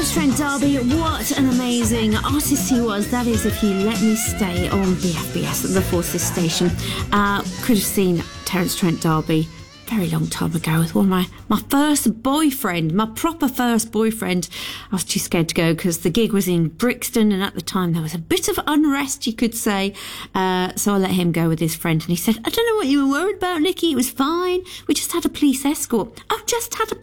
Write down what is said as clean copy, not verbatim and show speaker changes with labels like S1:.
S1: Terence Trent D'Arby, what an amazing artist he was. That is If You Let Me Stay on the FBS at the Forces station. Could have seen Terence Trent D'Arby very long time ago with one of my first boyfriend, my proper first boyfriend. I was too scared to go because the gig was in Brixton, and at the time there was a bit of unrest, you could say. So I let him go with his friend, and he said, I don't know what you were worried about, Nikki. It was fine. We just had a police escort. Oh, just had a